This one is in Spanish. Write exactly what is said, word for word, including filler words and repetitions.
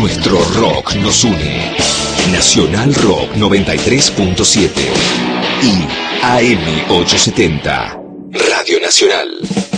Nuestro rock nos une. Nacional Rock noventa y tres punto siete y A M ochocientos setenta. Radio Nacional.